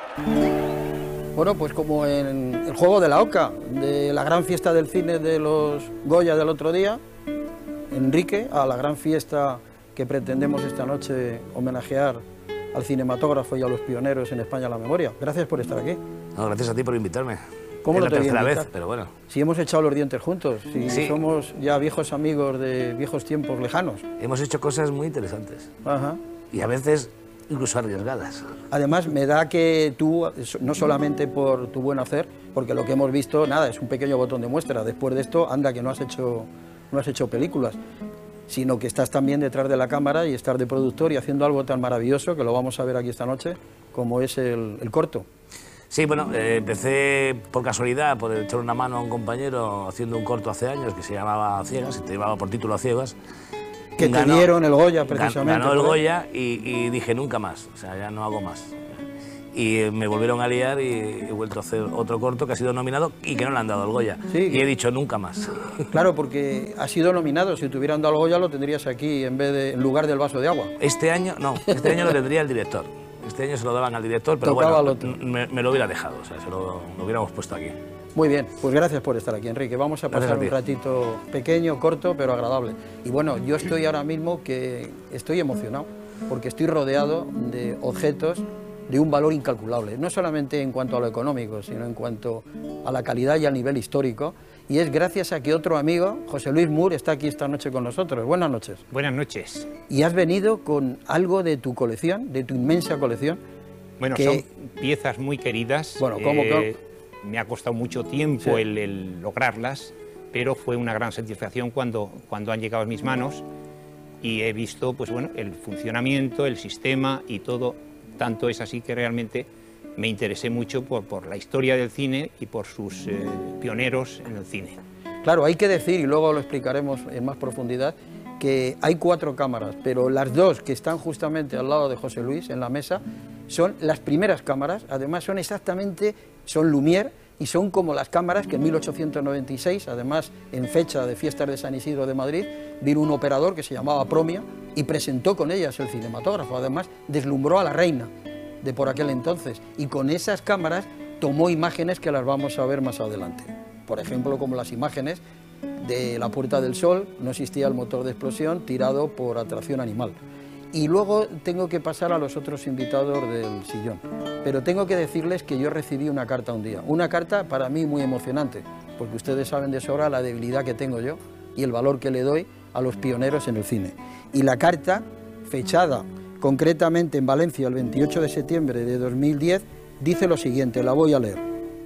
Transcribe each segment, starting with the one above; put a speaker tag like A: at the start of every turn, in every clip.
A: Bueno, pues como en el juego de la Oca, de la gran fiesta del cine de los Goya del otro día, Enrique, a la gran fiesta que pretendemos esta noche homenajear al cinematógrafo y a los pioneros en España a la memoria. Gracias por estar aquí.
B: No, gracias a ti por invitarme.
A: ¿Cómo
B: es
A: no
B: la
A: te voy a
B: tercera
A: invitar?
B: vez, pero bueno.
A: Si hemos echado los dientes juntos, si
B: Sí.
A: somos ya viejos amigos de viejos tiempos lejanos.
B: Hemos hecho cosas muy interesantes
A: Ajá.
B: y a veces incluso arriesgadas.
A: Además, me da que tú, no solamente por tu buen hacer, porque lo que hemos visto, nada, es un pequeño botón de muestra. Después de esto, anda que no has hecho películas, sino que estás también detrás de la cámara y estás de productor y haciendo algo tan maravilloso, que lo vamos a ver aquí esta noche, como es el corto.
B: Sí, bueno, empecé por casualidad, por echar una mano a un compañero haciendo un corto hace años que se llamaba Ciegas, y te llevaba por título a Ciegas.
A: Que te dieron el Goya, precisamente.
B: Ganó el
A: ¿verdad?
B: Goya y dije nunca más, o sea, ya no hago más. Y me volvieron a liar y he vuelto a hacer otro corto que ha sido nominado y que no le han dado el Goya.
A: Sí.
B: Y he dicho nunca más.
A: Claro, porque ha sido nominado. Si te hubieran dado el Goya, lo tendrías aquí en lugar del vaso de agua.
B: Este año lo tendría el director. Este año se lo daban al director, pero
A: Tocaba
B: bueno,
A: al otro.
B: me lo hubiera dejado, o sea, lo hubiéramos puesto aquí.
A: Muy bien, pues gracias por estar aquí, Enrique. Vamos a
B: Gracias
A: pasar
B: a ti.
A: un ratito pequeño, corto, pero agradable. Y bueno, yo estoy ahora mismo que estoy emocionado, porque estoy rodeado de objetos de un valor incalculable, no solamente en cuanto a lo económico, sino en cuanto a la calidad y al nivel histórico. Y es gracias a que otro amigo, José Luis Mur, está aquí esta noche con nosotros. Buenas noches.
C: Buenas noches.
A: Y has venido con algo de tu colección, de tu inmensa colección.
C: Bueno,
A: que-
C: son piezas muy queridas.
A: Bueno, ¿cómo que?
C: Me ha costado mucho tiempo
A: Sí.
C: el lograrlas, pero fue una gran satisfacción cuando han llegado a mis manos y he visto, pues bueno, el funcionamiento, el sistema y todo. Tanto es así que realmente me interesé mucho por la historia del cine y por sus pioneros en el cine.
A: Claro, hay que decir, y luego lo explicaremos en más profundidad, que hay 4 cámaras, pero las 2 que están justamente al lado de José Luis en la mesa son las primeras cámaras, además son Lumière y son como las cámaras que en 1896, además en fecha de fiestas de San Isidro de Madrid, vino un operador que se llamaba Promio y presentó con ellas el cinematógrafo, además deslumbró a la reina de por aquel entonces y con esas cámaras tomó imágenes que las vamos a ver más adelante. Por ejemplo, como las imágenes de la Puerta del Sol, no existía el motor de explosión tirado por atracción animal. Y luego tengo que pasar a los otros invitados del sillón, pero tengo que decirles que yo recibí una carta un día, una carta para mí muy emocionante, porque ustedes saben de sobra la debilidad que tengo yo y el valor que le doy a los pioneros en el cine. Y la carta, fechada concretamente en Valencia el 28 de septiembre de 2010, dice lo siguiente, la voy a leer.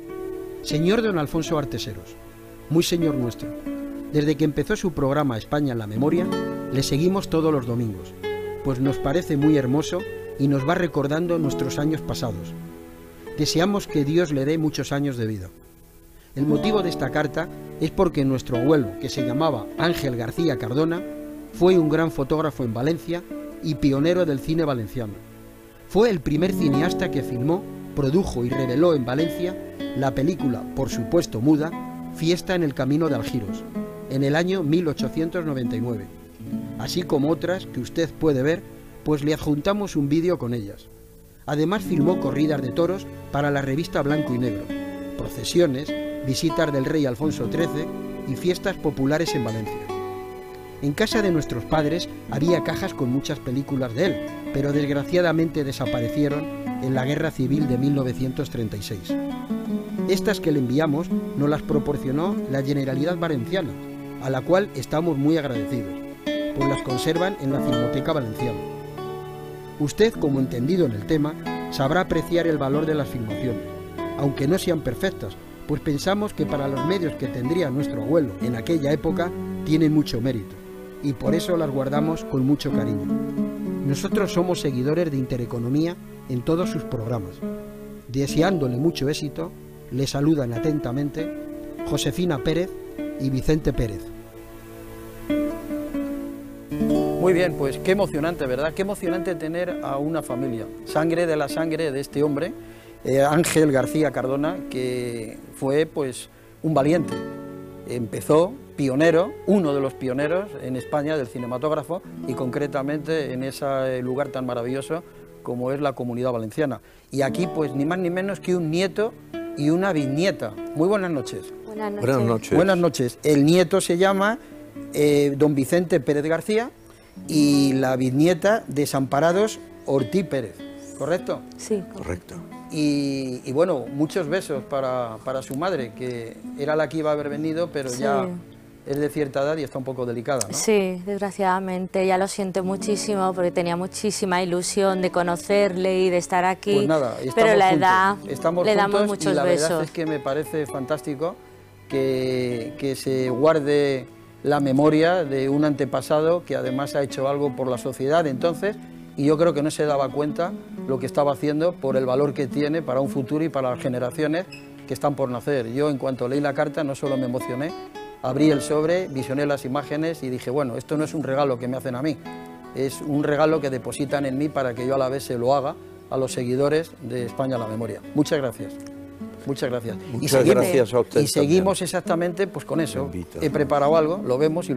A: Señor don Alfonso Arteseros, muy señor nuestro, desde que empezó su programa España en la Memoria, le seguimos todos los domingos, pues nos parece muy hermoso y nos va recordando nuestros años pasados. Deseamos que Dios le dé muchos años de vida. El motivo de esta carta es porque nuestro abuelo, que se llamaba Ángel García Cardona, fue un gran fotógrafo en Valencia y pionero del cine valenciano. Fue el primer cineasta que filmó, produjo y reveló en Valencia la película, por supuesto muda, Fiesta en el Camino de Algiros, en el año 1899, así como otras que usted puede ver, pues le adjuntamos un vídeo con ellas. Además filmó corridas de toros para la revista Blanco y Negro, procesiones, visitas del rey Alfonso XIII y fiestas populares en Valencia. En casa de nuestros padres había cajas con muchas películas de él, pero desgraciadamente desaparecieron en la Guerra Civil de 1936. Estas que le enviamos nos las proporcionó la Generalidad Valenciana, a la cual estamos muy agradecidos, pues las conservan en la Filmoteca Valenciana. Usted, como entendido en el tema, sabrá apreciar el valor de las filmaciones, aunque no sean perfectas, pues pensamos que para los medios que tendría nuestro abuelo en aquella época tienen mucho mérito, y por eso las guardamos con mucho cariño. Nosotros somos seguidores de Intereconomía en todos sus programas. Deseándole mucho éxito, le saludan atentamente Josefina Pérez y Vicente Pérez. Muy bien, pues qué emocionante, ¿verdad? Qué emocionante tener a una familia, sangre de la sangre de este hombre, Ángel García Cardona, que fue pues un valiente. Empezó pionero, uno de los pioneros en España del cinematógrafo y concretamente en ese lugar tan maravilloso como es la Comunidad Valenciana. Y aquí, pues, ni más ni menos que un nieto y una bisnieta. Muy buenas noches.
D: Buenas noches.
E: Buenas noches.
A: Buenas noches. El nieto se llama don Vicente Pérez García y la bisnieta Desamparados Ortiz Pérez, ¿correcto?
D: Sí.
E: Correcto.
A: Y bueno, muchos besos para su madre, que era la que iba a haber venido, pero
D: Sí.
A: ya es de cierta edad y está un poco delicada, ¿no?
D: Sí, desgraciadamente, ya lo siento muchísimo porque tenía muchísima ilusión de conocerle y de estar aquí,
A: Pues nada, estamos
D: pero la
A: juntos,
D: edad
A: estamos
D: le damos
A: juntos,
D: muchos
A: y la
D: besos.
A: verdad es que me parece fantástico que se guarde la memoria de un antepasado que además ha hecho algo por la sociedad entonces, y yo creo que no se daba cuenta lo que estaba haciendo por el valor que tiene para un futuro y para las generaciones que están por nacer. Yo, en cuanto leí la carta, no solo me emocioné, abrí el sobre, visioné las imágenes y dije, bueno, esto no es un regalo que me hacen a mí, es un regalo que depositan en mí para que yo a la vez se lo haga a los seguidores de España a la Memoria. Muchas gracias. Muchas gracias.
E: Muchas gracias a usted
A: Y seguimos
E: también.
A: exactamente pues con eso.
E: Me invita.
A: He preparado algo, lo vemos y